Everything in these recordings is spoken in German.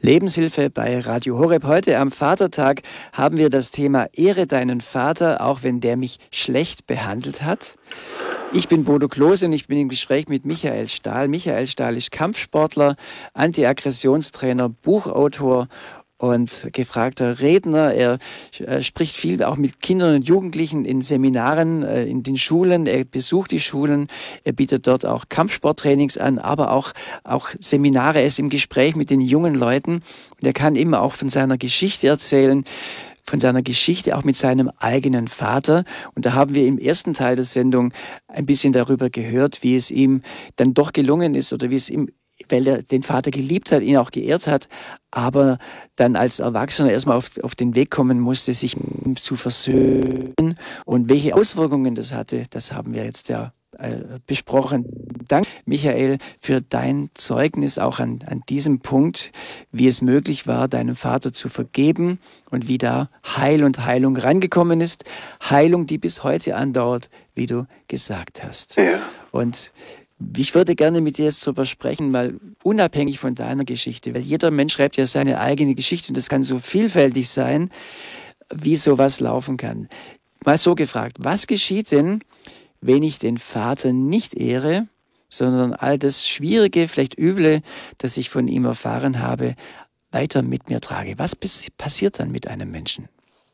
Lebenshilfe bei Radio Horeb. Heute am Vatertag haben wir das Thema Ehre deinen Vater, auch wenn der mich schlecht behandelt hat. Ich bin Bodo Klose und ich bin im Gespräch mit Michael Stahl. Michael Stahl ist Kampfsportler, Anti-Aggressionstrainer, Buchautor und gefragter Redner. Er spricht viel auch mit Kindern und Jugendlichen in Seminaren, in den Schulen. Er besucht die Schulen, er bietet dort auch Kampfsporttrainings an, aber auch Seminare. Er ist im Gespräch mit den jungen Leuten und er kann immer auch von seiner Geschichte erzählen, von seiner Geschichte auch mit seinem eigenen Vater. Und da haben wir im ersten Teil der Sendung ein bisschen darüber gehört, wie es ihm dann doch gelungen ist oder wie es ihm, weil er den Vater geliebt hat, ihn auch geehrt hat, aber dann als Erwachsener erstmal auf den Weg kommen musste, sich zu versöhnen. Und welche Auswirkungen das hatte, das haben wir jetzt ja besprochen. Danke, Michael, für dein Zeugnis auch an diesem Punkt, wie es möglich war, deinem Vater zu vergeben und wie da Heil und Heilung rangekommen ist. Heilung, die bis heute andauert, wie du gesagt hast. Ja. Und ich würde gerne mit dir jetzt darüber sprechen, mal unabhängig von deiner Geschichte, weil jeder Mensch schreibt ja seine eigene Geschichte und das kann so vielfältig sein, wie sowas laufen kann. Mal so gefragt, was geschieht denn, wenn ich den Vater nicht ehre, sondern all das Schwierige, vielleicht Üble, das ich von ihm erfahren habe, weiter mit mir trage? Was passiert dann mit einem Menschen?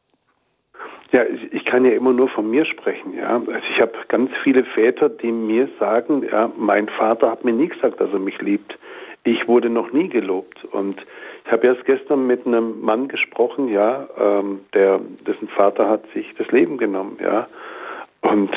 Ja, ich kann ja immer nur von mir sprechen, ja. Also ich habe ganz viele Väter, die mir sagen, ja, mein Vater hat mir nie gesagt, dass er mich liebt. Ich wurde noch nie gelobt. Und ich habe erst gestern mit einem Mann gesprochen, ja, dessen Vater hat sich das Leben genommen, ja. Und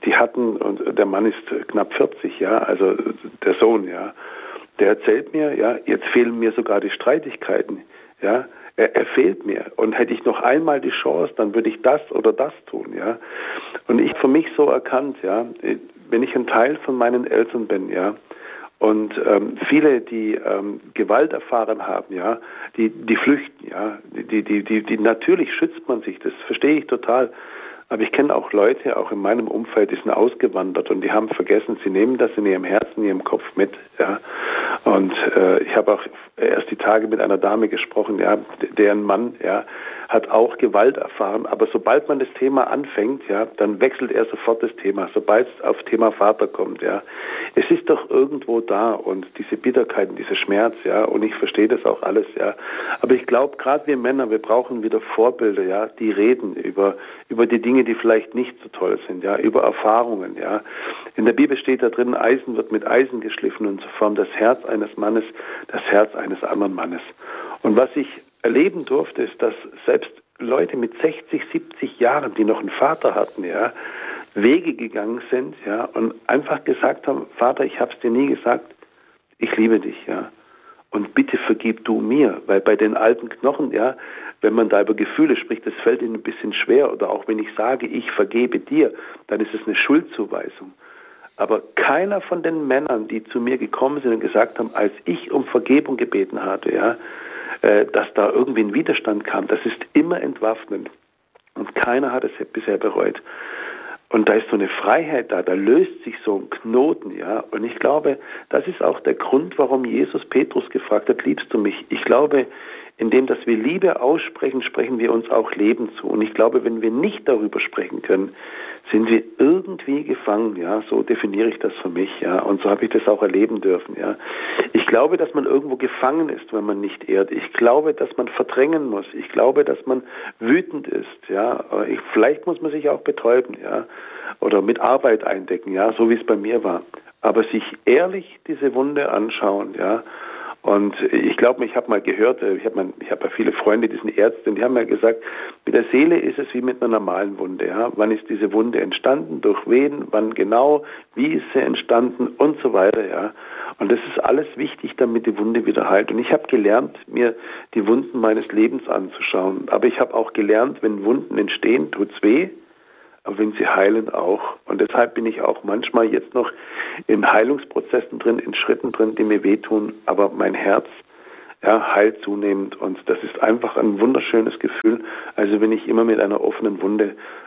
der Mann ist knapp 40, ja, also der Sohn, ja. Der erzählt mir, ja, jetzt fehlen mir sogar die Streitigkeiten, ja. Er fehlt mir. Und hätte ich noch einmal die Chance, dann würde ich das oder das tun, ja. Und ich für mich so erkannt, ja, wenn ich ein Teil von meinen Eltern bin, ja, und viele, die Gewalt erfahren haben, ja, die flüchten, ja, die natürlich schützt man sich, das verstehe ich total. Aber ich kenne auch Leute, auch in meinem Umfeld, die sind ausgewandert und die haben vergessen, sie nehmen das in ihrem Herzen, in ihrem Kopf mit, ja. Und ich habe auch erst die Tage mit einer Dame gesprochen, ja, deren Mann, ja, hat auch Gewalt erfahren, aber sobald man das Thema anfängt, ja, dann wechselt er sofort das Thema, sobald es auf Thema Vater kommt, ja. Es ist doch irgendwo da und diese Bitterkeit und dieser Schmerz, ja, und ich verstehe das auch alles, ja. Aber ich glaube, gerade wir Männer, wir brauchen wieder Vorbilder, ja, die reden über die Dinge, die vielleicht nicht so toll sind, ja, über Erfahrungen, ja. In der Bibel steht da drin, Eisen wird mit Eisen geschliffen und so formt das Herz eines Mannes das Herz eines anderen Mannes. Und was ich erleben durfte, ist, dass selbst Leute mit 60, 70 Jahren, die noch einen Vater hatten, ja, Wege gegangen sind, ja, und einfach gesagt haben, Vater, ich hab's dir nie gesagt, ich liebe dich, ja. Und bitte vergib du mir, weil bei den alten Knochen, ja, wenn man da über Gefühle spricht, das fällt ihnen ein bisschen schwer. Oder auch wenn ich sage, ich vergebe dir, dann ist es eine Schuldzuweisung. Aber keiner von den Männern, die zu mir gekommen sind und gesagt haben, als ich um Vergebung gebeten hatte, ja, dass da irgendwie ein Widerstand kam, das ist immer entwaffnend. Und keiner hat es bisher bereut. Und da ist so eine Freiheit da löst sich so ein Knoten, ja. Und ich glaube, das ist auch der Grund, warum Jesus Petrus gefragt hat, liebst du mich? Ich glaube, indem, dass wir Liebe aussprechen, sprechen wir uns auch Leben zu. Und ich glaube, wenn wir nicht darüber sprechen können, sind wir irgendwie gefangen, ja, so definiere ich das für mich, ja, und so habe ich das auch erleben dürfen, ja. Ich glaube, dass man irgendwo gefangen ist, wenn man nicht ehrt. Ich glaube, dass man verdrängen muss. Ich glaube, dass man wütend ist, ja. Vielleicht muss man sich auch betäuben, ja, oder mit Arbeit eindecken, ja, so wie es bei mir war. Aber sich ehrlich diese Wunde anschauen, ja. Und ich glaube, ich habe mal gehört, ich habe ja viele Freunde, die sind Ärzte, und die haben ja gesagt, mit der Seele ist es wie mit einer normalen Wunde. Ja? Wann ist diese Wunde entstanden, durch wen, wann genau, wie ist sie entstanden und so weiter. Ja? Und das ist alles wichtig, damit die Wunde wieder heilt. Und ich habe gelernt, mir die Wunden meines Lebens anzuschauen. Aber ich habe auch gelernt, wenn Wunden entstehen, tut's weh. Aber wenn sie heilen auch. Und deshalb bin ich auch manchmal jetzt noch in Heilungsprozessen drin, in Schritten drin, die mir wehtun. Aber mein Herz, ja, heilt zunehmend. Und das ist einfach ein wunderschönes Gefühl. Also wenn ich immer mit einer offenen Wunde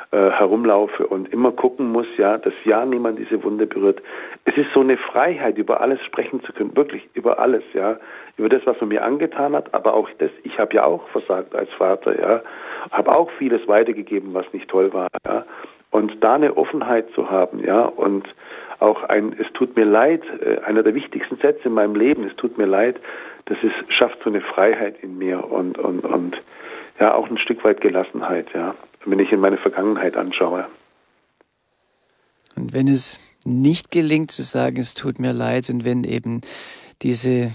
herumlaufe und immer gucken muss, ja, dass ja niemand diese Wunde berührt. Es ist so eine Freiheit, über alles sprechen zu können, wirklich über alles, ja, über das, was man mir angetan hat, aber auch das, ich habe ja auch versagt als Vater, ja, habe auch vieles weitergegeben, was nicht toll war, ja, und da eine Offenheit zu haben, ja, und auch es tut mir leid, einer der wichtigsten Sätze in meinem Leben, es tut mir leid, schafft so eine Freiheit in mir und ja, auch ein Stück weit Gelassenheit, ja, wenn ich in meine Vergangenheit anschaue. Und wenn es nicht gelingt zu sagen, es tut mir leid, und wenn eben diese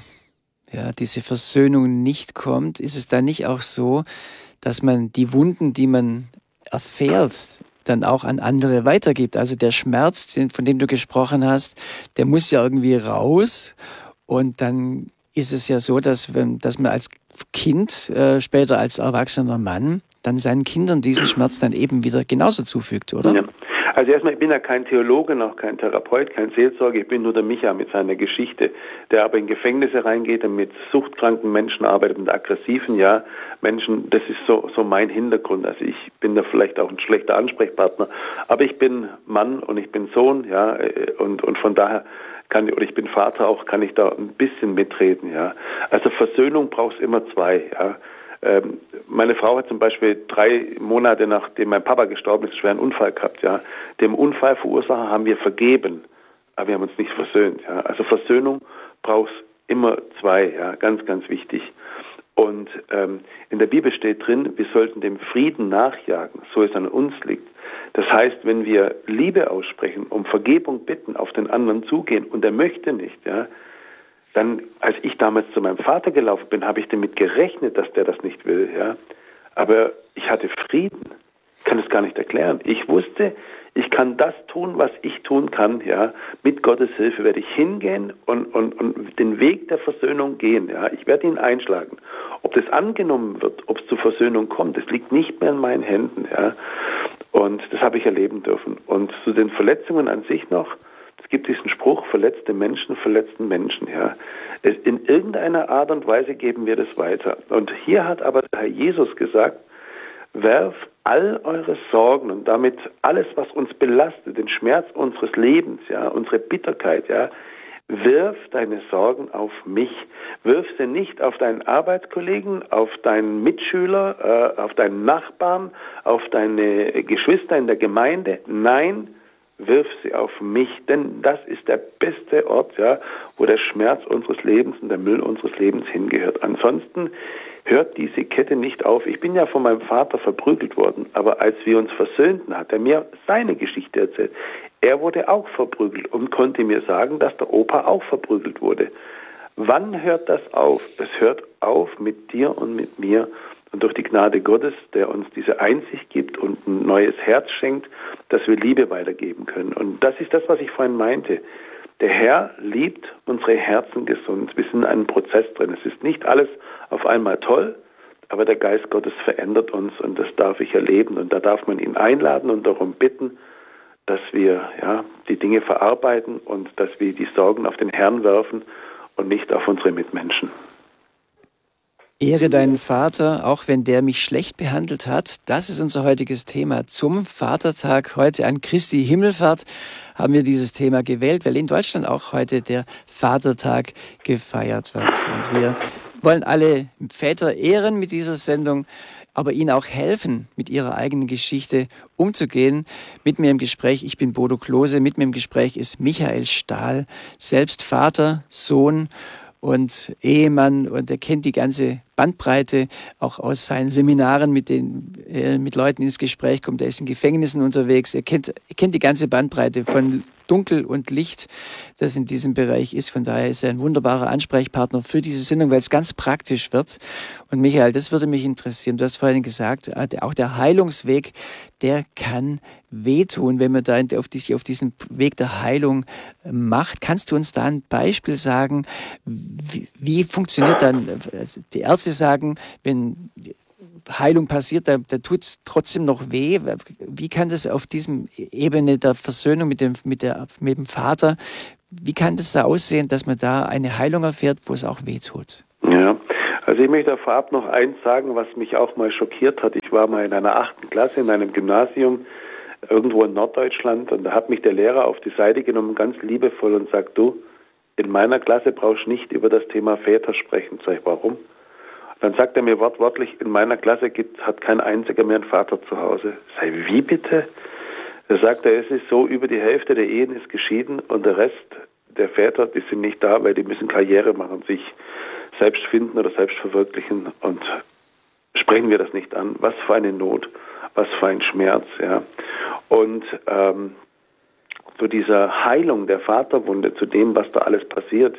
Versöhnung nicht kommt, ist es dann nicht auch so, dass man die Wunden, die man erfährt, dann auch an andere weitergibt? Also der Schmerz, von dem du gesprochen hast, der muss ja irgendwie raus, und dann ist es ja so, dass man als Kind, später als erwachsener Mann, dann seinen Kindern diesen Schmerz dann eben wieder genauso zufügt, oder? Ja. Also erstmal, ich bin ja kein Theologe, noch kein Therapeut, kein Seelsorger, ich bin nur der Micha mit seiner Geschichte, der aber in Gefängnisse reingeht und mit suchtkranken Menschen arbeitet, mit aggressiven, ja, Menschen, das ist so mein Hintergrund. Also ich bin da vielleicht auch ein schlechter Ansprechpartner, aber ich bin Mann und ich bin Sohn, ja, und von daher ich bin Vater auch, kann ich da ein bisschen mitreden, ja. Also Versöhnung braucht es immer zwei, ja. Meine Frau hat zum Beispiel 3 Monate nachdem mein Papa gestorben ist, einen schweren Unfall gehabt, ja. Dem Unfallverursacher haben wir vergeben, aber wir haben uns nicht versöhnt, ja. Also Versöhnung braucht es immer zwei, ja, ganz, ganz wichtig. Und in der Bibel steht drin, wir sollten dem Frieden nachjagen, so es an uns liegt. Das heißt, wenn wir Liebe aussprechen, um Vergebung bitten, auf den anderen zugehen und er möchte nicht, ja, dann, als ich damals zu meinem Vater gelaufen bin, habe ich damit gerechnet, dass der das nicht will, ja. Aber ich hatte Frieden. Ich kann es gar nicht erklären. Ich wusste, ich kann das tun, was ich tun kann, ja. Mit Gottes Hilfe werde ich hingehen und den Weg der Versöhnung gehen, ja. Ich werde ihn einschlagen. Ob das angenommen wird, ob es zur Versöhnung kommt, das liegt nicht mehr in meinen Händen, ja. Und das habe ich erleben dürfen. Und zu den Verletzungen an sich noch, es gibt diesen Spruch, verletzte Menschen verletzten Menschen, ja. In irgendeiner Art und Weise geben wir das weiter. Und hier hat aber der Herr Jesus gesagt, werft all eure Sorgen und damit alles, was uns belastet, den Schmerz unseres Lebens, ja, unsere Bitterkeit, ja, wirf deine Sorgen auf mich. Wirf sie nicht auf deinen Arbeitskollegen, auf deinen Mitschüler, auf deinen Nachbarn, auf deine Geschwister in der Gemeinde. Nein, wirf sie auf mich, denn das ist der beste Ort, ja, wo der Schmerz unseres Lebens und der Müll unseres Lebens hingehört. Ansonsten hört diese Kette nicht auf. Ich bin ja von meinem Vater verprügelt worden, aber als wir uns versöhnten, hat er mir seine Geschichte erzählt. Er wurde auch verprügelt und konnte mir sagen, dass der Opa auch verprügelt wurde. Wann hört das auf? Es hört auf mit dir und mit mir. Und durch die Gnade Gottes, der uns diese Einsicht gibt und ein neues Herz schenkt, dass wir Liebe weitergeben können. Und das ist das, was ich vorhin meinte. Der Herr liebt unsere Herzen gesund. Wir sind in einem Prozess drin. Es ist nicht alles auf einmal toll, aber der Geist Gottes verändert uns und das darf ich erleben. Und da darf man ihn einladen und darum bitten, dass wir die Dinge verarbeiten und dass wir die Sorgen auf den Herrn werfen und nicht auf unsere Mitmenschen. Ehre deinen Vater, auch wenn der mich schlecht behandelt hat. Das ist unser heutiges Thema zum Vatertag. Heute an Christi Himmelfahrt haben wir dieses Thema gewählt, weil in Deutschland auch heute der Vatertag gefeiert wird. Und wir wollen alle Väter ehren mit dieser Sendung, aber ihnen auch helfen, mit ihrer eigenen Geschichte umzugehen. Mit mir im Gespräch, ich bin Bodo Klose, mit mir im Gespräch ist Michael Stahl, selbst Vater, Sohn und Ehemann, und er kennt die ganze Bandbreite, auch aus seinen Seminaren, mit denen er mit Leuten ins Gespräch kommt. Er ist in Gefängnissen unterwegs. Er kennt die ganze Bandbreite von Dunkel und Licht, das in diesem Bereich ist. Von daher ist er ein wunderbarer Ansprechpartner für diese Sendung, weil es ganz praktisch wird. Und Michael, das würde mich interessieren. Du hast vorhin gesagt, auch der Heilungsweg, der kann wehtun, wenn man da auf diesen Weg der Heilung macht. Kannst du uns da ein Beispiel sagen, wie funktioniert dann, also die Ärzte sagen, wenn Heilung passiert, da tut es trotzdem noch weh. Wie kann das auf diesem Ebene der Versöhnung mit dem Vater, wie kann das da aussehen, dass man da eine Heilung erfährt, wo es auch weh tut? Ja, also ich möchte vorab noch eins sagen, was mich auch mal schockiert hat. Ich war mal in einer 8. Klasse in einem Gymnasium irgendwo in Norddeutschland, und da hat mich der Lehrer auf die Seite genommen, ganz liebevoll, und sagt, du, in meiner Klasse brauchst du nicht über das Thema Väter sprechen. Sag ich, warum? Dann sagt er mir wortwörtlich, in meiner Klasse hat kein einziger mehr einen Vater zu Hause. Sag ich, wie bitte? Da sagt er, es ist so, über die Hälfte der Ehen ist geschieden und der Rest der Väter, die sind nicht da, weil die müssen Karriere machen, sich selbst finden oder selbst verwirklichen, und sprechen wir das nicht an. Was für eine Not, was für ein Schmerz, ja. Und zu dieser Heilung der Vaterwunde, zu dem, was da alles passiert,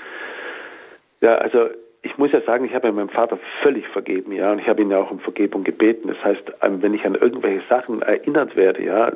ja, also ich muss ja sagen, ich habe ja meinem Vater völlig vergeben, ja, und ich habe ihn ja auch um Vergebung gebeten. Das heißt, wenn ich an irgendwelche Sachen erinnert werde, ja,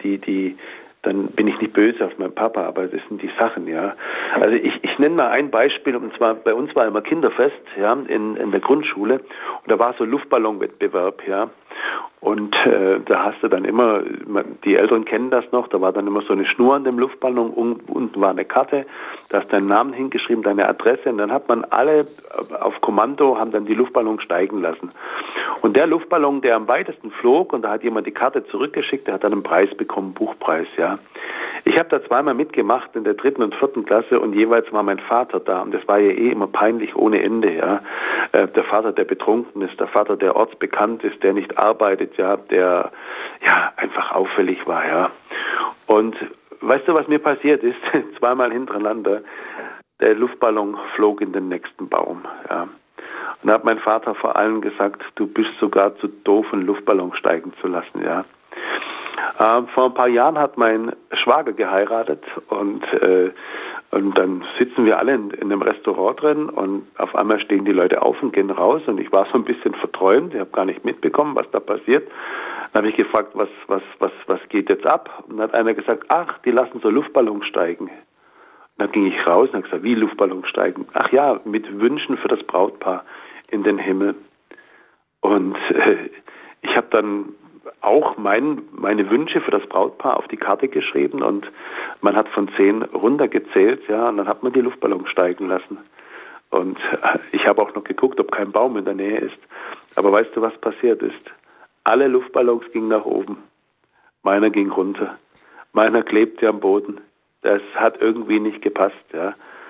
dann bin ich nicht böse auf meinen Papa, aber das sind die Sachen, ja. Also ich nenne mal ein Beispiel, und zwar bei uns war immer Kinderfest, ja, in der Grundschule, und da war so Luftballonwettbewerb, ja. Und da hast du dann immer, die Älteren kennen das noch, da war dann immer so eine Schnur an dem Luftballon, unten war eine Karte, da hast deinen Namen hingeschrieben, deine Adresse, und dann hat man alle auf Kommando, haben dann die Luftballons steigen lassen. Und der Luftballon, der am weitesten flog, und da hat jemand die Karte zurückgeschickt, der hat dann einen Preis bekommen, Buchpreis, ja. Ich habe da zweimal mitgemacht in der 3. und 4. Klasse, und jeweils war mein Vater da, und das war ja immer peinlich ohne Ende, ja. Der Vater, der betrunken ist, der Vater, der ortsbekannt ist, der nicht arbeitet, ja, der ja einfach auffällig war, ja. Und weißt du, was mir passiert ist? Zweimal hintereinander, der Luftballon flog in den nächsten Baum, ja. Und da hat mein Vater vor allem gesagt, du bist sogar zu doof, einen Luftballon steigen zu lassen, ja. Vor ein paar Jahren hat mein Schwager geheiratet, und dann sitzen wir alle in einem Restaurant drin, und auf einmal stehen die Leute auf und gehen raus, und ich war so ein bisschen verträumt, ich habe gar nicht mitbekommen, was da passiert. Dann habe ich gefragt, was geht jetzt ab? Und dann hat einer gesagt, ach, die lassen so Luftballons steigen. Und dann ging ich raus und habe gesagt, wie Luftballons steigen? Ach ja, mit Wünschen für das Brautpaar in den Himmel. Und ich habe dann auch meine Wünsche für das Brautpaar auf die Karte geschrieben, und man hat von 10 runtergezählt, ja, und dann hat man die Luftballons steigen lassen. Und ich habe auch noch geguckt, ob kein Baum in der Nähe ist. Aber weißt du, was passiert ist? Alle Luftballons gingen nach oben. Meiner ging runter. Meiner klebte am Boden. Das hat irgendwie nicht gepasst, ja.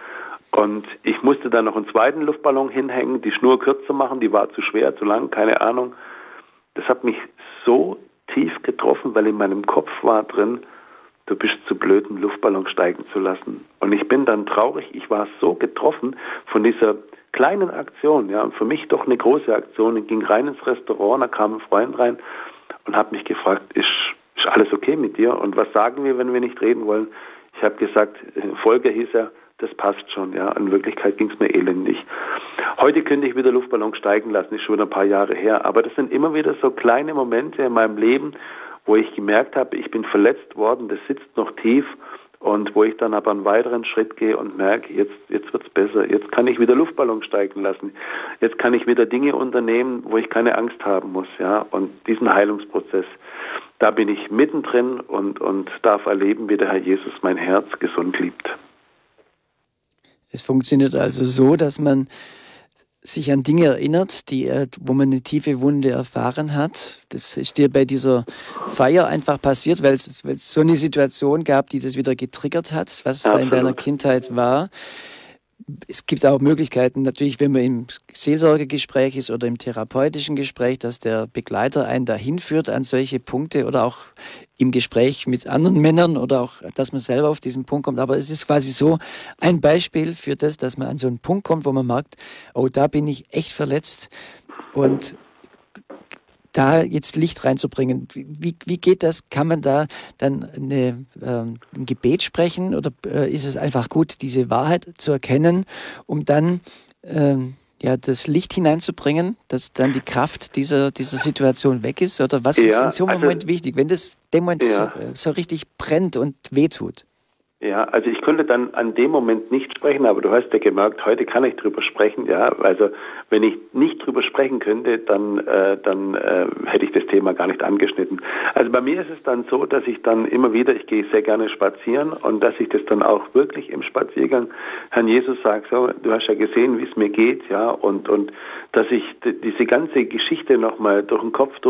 Und ich musste dann noch einen zweiten Luftballon hinhängen, die Schnur kürzer machen, die war zu schwer, zu lang, keine Ahnung. Das hat mich so tief getroffen, weil in meinem Kopf war drin, du bist zu blöd, einen Luftballon steigen zu lassen. Und ich bin dann traurig, ich war so getroffen von dieser kleinen Aktion, ja, und für mich doch eine große Aktion. Ich ging rein ins Restaurant, da kam ein Freund rein und hat mich gefragt, ist alles okay mit dir? Und was sagen wir, wenn wir nicht reden wollen? Ich habe gesagt, Volker hieß er, das passt schon, ja. In Wirklichkeit ging es mir elendig. Heute könnte ich wieder Luftballon steigen lassen, ist schon ein paar Jahre her. Aber das sind immer wieder so kleine Momente in meinem Leben, wo ich gemerkt habe, ich bin verletzt worden, das sitzt noch tief, und wo ich dann aber einen weiteren Schritt gehe und merke, jetzt wird's besser, jetzt kann ich wieder Luftballon steigen lassen, jetzt kann ich wieder Dinge unternehmen, wo ich keine Angst haben muss, ja. Und diesen Heilungsprozess, da bin ich mittendrin und darf erleben, wie der Herr Jesus mein Herz gesund liebt. Es funktioniert also so, dass man sich an Dinge erinnert, wo man eine tiefe Wunde erfahren hat. Das ist dir bei dieser Feier einfach passiert, weil es so eine Situation gab, die das wieder getriggert hat, was da in deiner Kindheit war. Es gibt auch Möglichkeiten, natürlich, wenn man im Seelsorgegespräch ist oder im therapeutischen Gespräch, dass der Begleiter einen dahin führt an solche Punkte, oder auch im Gespräch mit anderen Männern, oder auch, dass man selber auf diesen Punkt kommt. Aber es ist quasi so ein Beispiel für das, dass man an so einen Punkt kommt, wo man merkt, oh, da bin ich echt verletzt, und da jetzt Licht reinzubringen. Wie geht das? Kann man da dann ein Gebet sprechen, oder ist es einfach gut, diese Wahrheit zu erkennen, um dann das Licht hineinzubringen, dass dann die Kraft dieser Situation weg ist? Oder was ist in so einem Moment wichtig, wenn das dem Moment so richtig brennt und wehtut? Ja, also ich könnte dann an dem Moment nicht sprechen, aber du hast ja gemerkt, heute kann ich drüber sprechen, ja. Also wenn ich nicht drüber sprechen könnte, dann hätte ich das Thema gar nicht angeschnitten. Also bei mir ist es dann so, dass ich dann immer wieder, ich gehe sehr gerne spazieren, und dass ich das dann auch wirklich im Spaziergang Herrn Jesus sage, so, du hast ja gesehen, wie es mir geht, ja, und dass ich diese ganze Geschichte nochmal durch den Kopf